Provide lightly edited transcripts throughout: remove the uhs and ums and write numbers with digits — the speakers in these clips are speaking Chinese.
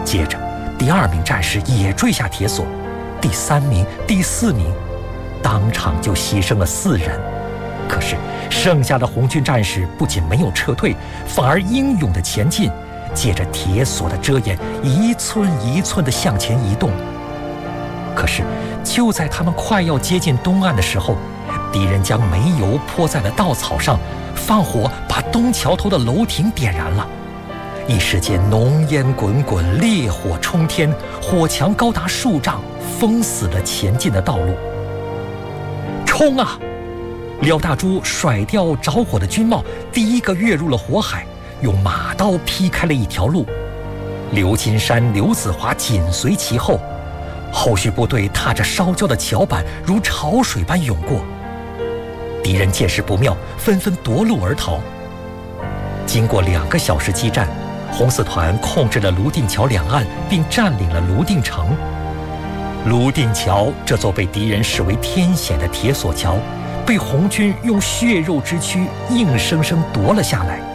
接着第2名战士也坠下铁索，第3名、第4名当场就牺牲了4人。可是剩下的红军战士不仅没有撤退，反而英勇地前进，借着铁索的遮掩，一寸一寸地向前移动。可是就在他们快要接近东岸的时候，敌人将煤油泼在了稻草上，放火把东桥头的楼亭点燃了。一时间浓烟滚滚，烈火冲天，火墙高达数丈，封死了前进的道路。冲啊！廖大珠甩掉着火的军帽，第一个跃入了火海，用马刀劈开了一条路。刘金山、刘子华紧随其后，后续部队踏着烧焦的桥板如潮水般涌过。敌人见势不妙，纷纷夺路而逃。经过2个小时激战，红四团控制了泸定桥两岸，并占领了泸定城。泸定桥这座被敌人视为天险的铁索桥，被红军用血肉之躯硬生生夺了下来。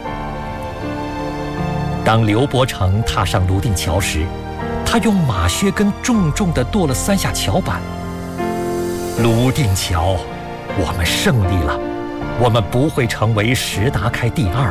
当刘伯承踏上泸定桥时，他用马靴根重重地跺了3下桥板。泸定桥，我们胜利了，我们不会成为石达开第2。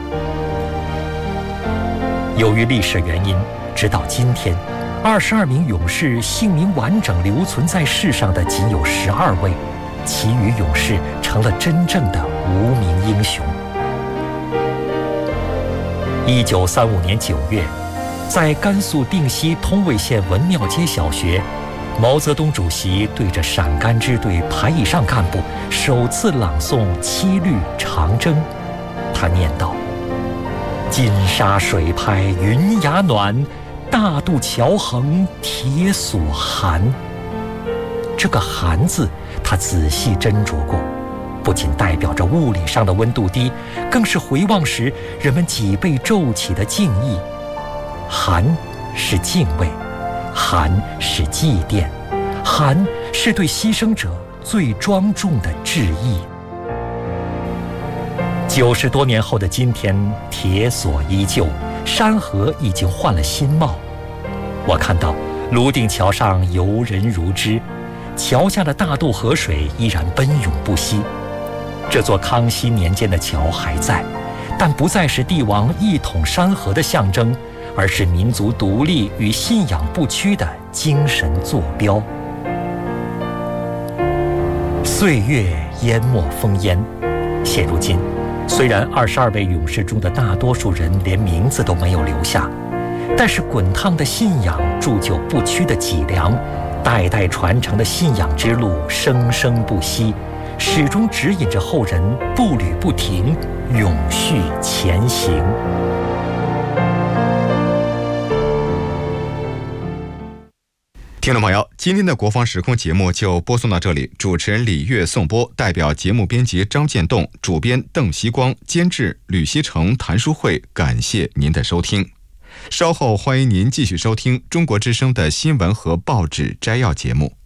由于历史原因，直到今天，22名勇士姓名完整留存在世上的仅有12位，其余勇士成了真正的无名英雄。1935年9月，在甘肃定西通渭县文庙街小学，毛泽东主席对着陕甘支队排以上干部首次朗诵七律《长征》，他念道：“金沙水拍云崖暖，大渡桥横铁索寒。”这个寒字他仔细斟酌过，不仅代表着物理上的温度低，更是回望时人们脊背骤起的敬意。寒是敬畏，寒是祭奠，寒是对牺牲者最庄重的致意。90多年后的今天，铁索依旧，山河已经换了新貌。我看到泸定桥上游人如织，桥下的大渡河水依然奔涌不息。这座康熙年间的桥还在，但不再是帝王一统山河的象征，而是民族独立与信仰不屈的精神坐标。岁月淹没烽烟，现如今，虽然22位勇士中的大多数人连名字都没有留下，但是滚烫的信仰铸就不屈的脊梁，代代传承的信仰之路生生不息，始终指引着后人步履不停，永续前行。 听众朋友，今天的国防时空节目就播送到这里，主持人李月颂播，代表节目编辑张建栋，主编邓锡光，监制吕锡成、谭书慧，感谢您的收听。稍后欢迎您继续收听中国之声的新闻和报纸摘要节目。